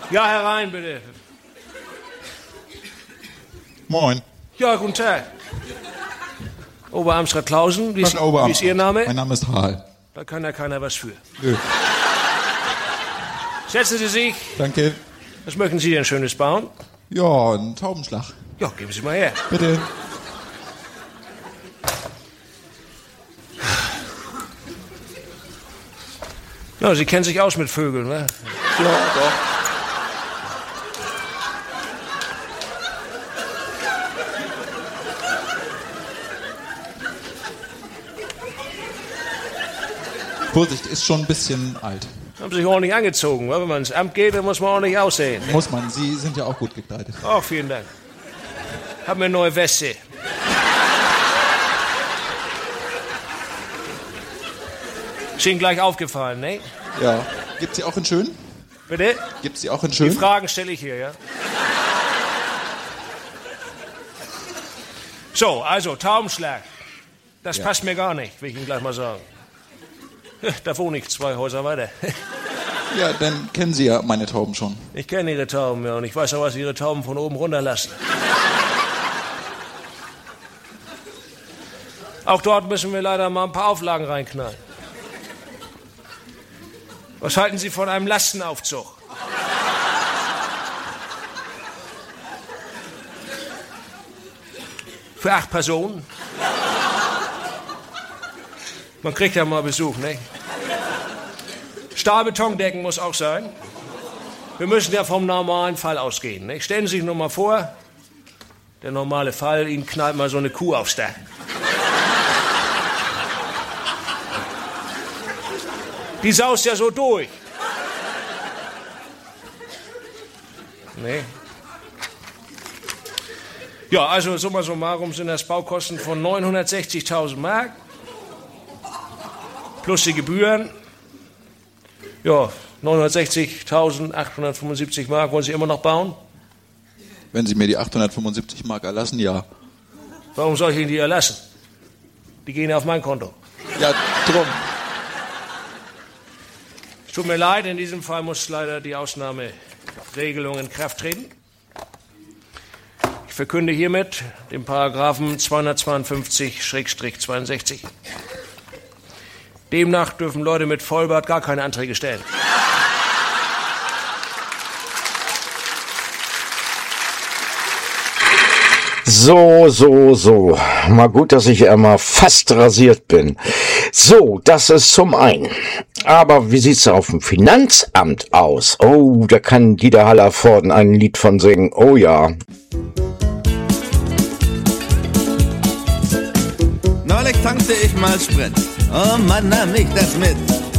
Ja, herein, bitte. Moin. Ja, guten Tag. Oberamtsrat Clausen, wie ist Ihr Name? Mein Name ist Hal. Da kann ja keiner was für. Nö. Setzen Sie sich. Danke. Was möchten Sie denn Schönes bauen? Ja, ein Taubenschlag. Ja, geben Sie mal her. Bitte. Ja, Sie kennen sich aus mit Vögeln, ne? Ja, doch. Vorsicht, ist schon ein bisschen alt. Haben sich ordentlich angezogen, weil wenn man ins Amt geht, dann muss man ordentlich aussehen. Muss man. Sie sind ja auch gut gekleidet. Oh, vielen Dank. Hab mir eine neue Weste. Ist Ihnen gleich aufgefallen, ne? Ja. Gibt's sie auch in schön? Bitte? Gibt's sie auch in Die schön? Fragen stelle ich hier, ja? So, also Taubenschlag. Das passt mir gar nicht, will ich Ihnen gleich mal sagen. Da wohne ich 2 Häuser weiter. Ja, dann kennen Sie ja meine Tauben schon. Ich kenne Ihre Tauben, ja, und ich weiß auch, was Ihre Tauben von oben runterlassen. Auch dort müssen wir leider mal ein paar Auflagen reinknallen. Was halten Sie von einem Lastenaufzug? Für 8 Personen? Man kriegt ja mal Besuch, ne? Stahlbetondecken muss auch sein. Wir müssen ja vom normalen Fall ausgehen, ne? Stellen Sie sich nur mal vor, der normale Fall, Ihnen knallt mal so eine Kuh aufs Dach. Die saust ja so durch. Nee. Ja, also summa summarum sind das Baukosten von 960.000 Mark. Plus die Gebühren. Ja, 960.875 Mark. Wollen Sie immer noch bauen? Wenn Sie mir die 875 Mark erlassen, ja. Warum soll ich Ihnen die erlassen? Die gehen ja auf mein Konto. Ja, drum. Es tut mir leid, in diesem Fall muss leider die Ausnahmeregelung in Kraft treten. Ich verkünde hiermit den Paragraphen 252/62. Demnach dürfen Leute mit Vollbart gar keine Anträge stellen. So. Mal gut, dass ich einmal fast rasiert bin. So, das ist zum einen. Aber wie sieht's auf dem Finanzamt aus? Oh, da kann Dieter Hallervorden ein Lied von singen. Oh ja. Neulich tankte ich mal Sprit. Oh Mann, nahm ich das mit.